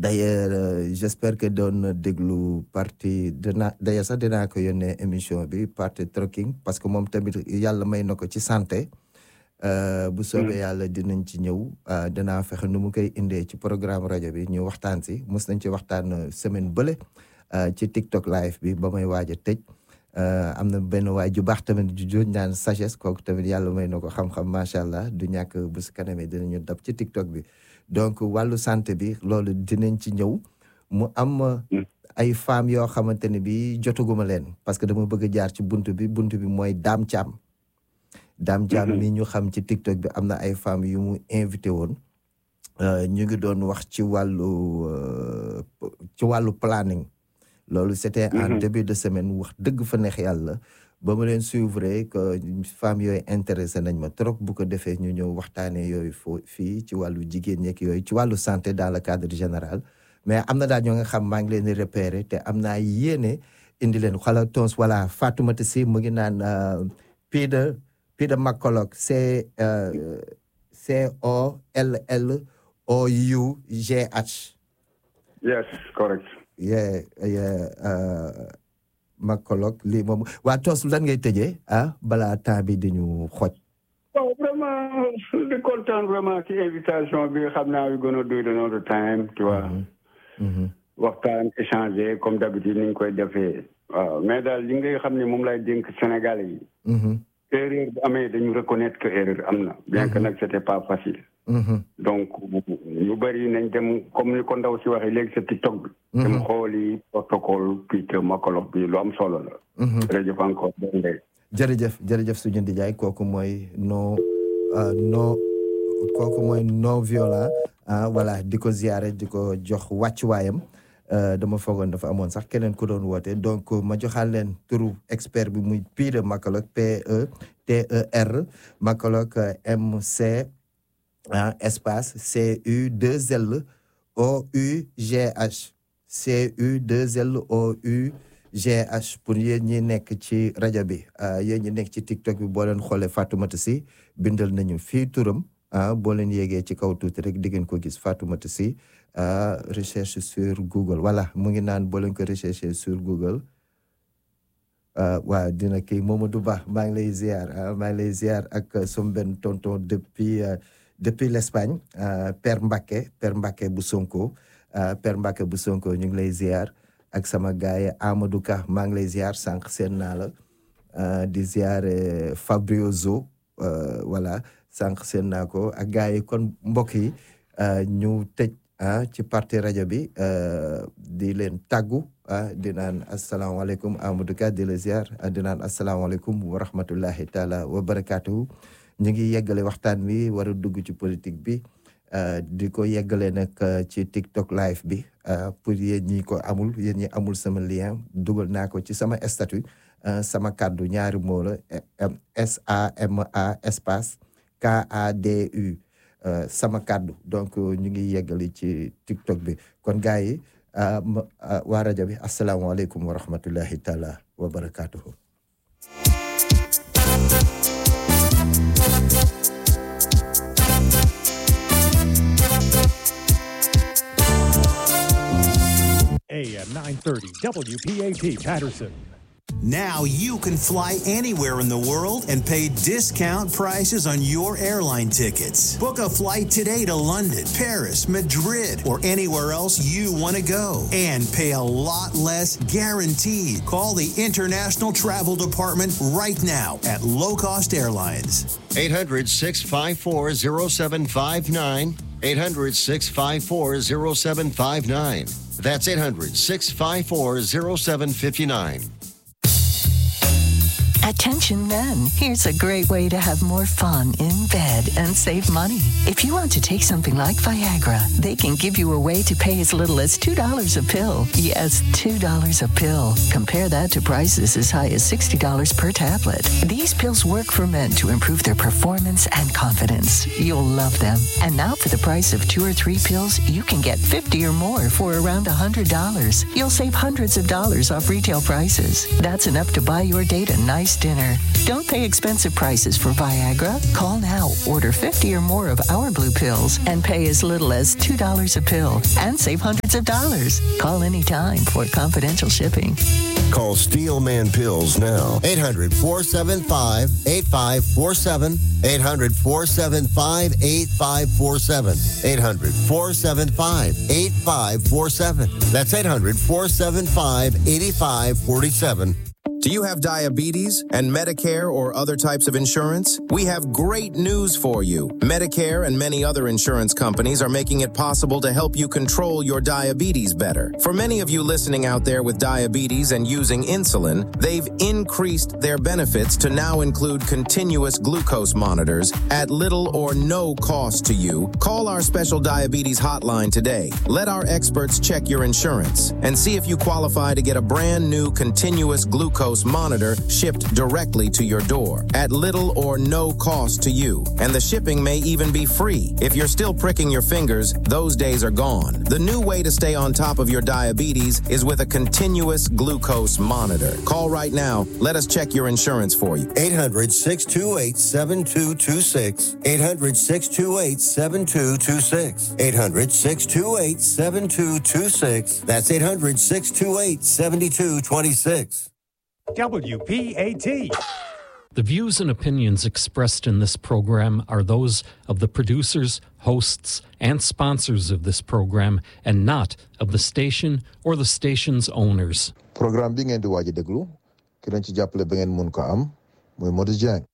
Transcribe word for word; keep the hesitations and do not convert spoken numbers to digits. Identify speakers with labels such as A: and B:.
A: d'ailleurs euh, j'espère que doon déglu partie dina d'ailleurs sax dinaa ko yónnee émission bi partie trucking parce que moom tamit yàlla may na ko ci santé euh, bu soobee yàlla dinañ ci ñëw euh, dinaa fexe nu mu koy indee ci programme rajo bi ñu waxtaan si mos nañ ci waxtaan semaine bële euh, ci TikTok live bi ba may waaj a tëj euh, am na benn waay ju baax tamit ju joñ naan sagesse kooku tamit yàlla may na ko xam-xam macha allah du ñàkk bu si kanamee dinañu dab ci TikTok bi donc wàllu santé bi loolu dinañ ci ñëw mu am ay femmes yoo xamante ne bi jotuguma leen parce que dama bëgg a jaar ci buntu bi buntu bi mooy Dame Thiam Dame Thiam mi ñu xam ci TikTok bi am na ay femmes yu mu invité woon ñu ngi doon wax ci wàllu ci wàllu planning loolu c'était en début de semaine wax dëgg fa neex yàlla ba ma leen suivre que femmes yooyu intéressé nañ ma trop bu ko defee ñu ñëw waxtaanee yooyu foo fii ci wàllu jigéen ñeek yooyu ci wàllu santé dans le cadre général mais am na daal ñoo nga xam maa ngi leen di repérer te am naa yéene indi leen xala tons voilà Fatoumata Sy mu ngi naan Peter Peter McCulloch C C O L L O U G H.
B: Yes, correct.
A: yeah yeah McCulloch lii moom waa tos lan ngay tëjee ah balaa temps bi dañu xoj.
B: bon vraiment di kontaan vraiment ci invitation bi xam naa we gonna do it another time tu vois. waxtaan échanger comme d'habitude ni ñu koy defee. waaw mais daal li ngay xam ne moom lay dénk Sénégalais yi. erreur bu amee dañu reconnaître que erreur am na. bien que nag c'était pas facile. donc ñu bëri nañ dem comme ni ko ndaw si waxee léegi sa TikTok bi. dem xooli protocole Peter McCulloch bi lu am solo la. jërëjëf encore benn
A: jërëjëf jërëjëf suñu ndijaay kooku mooy non non kooku mooy non violent ah voilà di ko ziare di ko jox wàccuwaayam dama foogoon dafa amoon sax keneen ku doon woote donc ma joxaal leen turu expert bi muy Peter McCulloch P E T E R McCulloch M C ah espace C U deux L O U G H C U deux L O U G H pour yéen ñi nekk ci rajo bi yéen ñi nekk ci TikTok bi boo leen xoolee Fatoumata Sy bindal nañu fii turam ah boo leen yéegee ci kaw tuuti rek di ngeen ko gis Fatoumata Sy recherche sur Google voilà mu ngi naan boo leen ko recherche sur Google waaw dina kii Mamadou Ba maa ngi lay ziar maa ngi lay ziar ak som benn tonton depuis depuis l'Espagne Père Mbacké Père Mbacké bu Sonko Père Mbacké bu Sonko ñu ngi lay ziar ak sama gaay Amadou Ka maa ngi lay ziar sànq seen naa la di ziar Fabrizio voilà sànq seen naa ko ak gaay yi kon mbokk yi ñu tëj ci partie rajo bi di leen tàggu di naan asalaamaaleykum Amadou Ka di la ziar di naan asalaamaaleykum wa rahmatullahi taala wa barakaatuhu ñu ngi yeggale waxtaan wi war a dugg ci politique bi di ko yeggale nag ci TikTok live bi pour yéen ñi ko amul yéen ñi amul sama lien dugal naa ko ci sama statut sama kàddu ñaari moo la S A M A espace K A D U sama kàddu donc ñu ngi yeggali ci TikTok bi kon gars yi waa rajo bi asalaamaaleykum wa rahmatullahi taala wa barakaatuhu.
C: A M nine thirty W P A T Patterson.
D: Now you can fly anywhere in the world and pay discount prices on your airline tickets. Book a flight today to London, Paris, Madrid, or anywhere else you want to go and pay a lot less guaranteed. Call the International Travel Department right now at Low Cost Airlines.
E: eight hundred, six five four, zero seven five nine. eight hundred, six five four, zero seven five nine. That's eight hundred, six five four, zero seven five nine.
F: Attention men, here's a great way to have more fun in bed and save money. If you want to take something like Viagra, they can give you a way to pay as little as two dollars a pill. Yes, two dollars a pill. Compare that to prices as high as sixty dollars per tablet. These pills work for men to improve their performance and confidence. You'll love them. And now for the price of two or three pills, you can get fifty or more for around one hundred dollars. You'll save hundreds of dollars off retail prices. That's enough to buy your date a nice nice dinner. Don't pay expensive prices for Viagra. Call now, order fifty or more of our blue pills, and pay as little as two dollars a pill and save hundreds of dollars. Call anytime for confidential shipping.
E: Call Steelman Pills now. eight hundred, four seven five, eight five four seven. eight hundred, four seven five, eight five four seven. eight hundred, four seven five, eight five four seven. That's eight hundred, four seven five, eight five four seven.
G: Do you have diabetes and Medicare or other types of insurance? We have great news for you. Medicare and many other insurance companies are making it possible to help you control your diabetes better. For many of you listening out there with diabetes and using insulin, they've increased their benefits to now include continuous glucose monitors at little or no cost to you. Call our special diabetes hotline today. Let our experts check your insurance and see if you qualify to get a brand new continuous glucose monitor shipped directly to your door at little or no cost to you. And the shipping may even be free. If you're still pricking your fingers, those days are gone. The new way to stay on top of your diabetes is with a continuous glucose monitor. Call right now. Let us check your insurance for you.
E: eight hundred, six two eight, seven two two six. eight hundred, six two eight, seven two two six. eight hundred, six two eight, seven two two six. That's eight hundred, six two eight, seven two two six.
C: W P A T.
H: The views and opinions expressed in this program are those of the producers, hosts, and sponsors of this program, and not of the station or the station's owners.
I: Program bi ngeen di waaj a déglu ki leen ci jàppale ba ngeen mun ko am mooy Modou Dieng.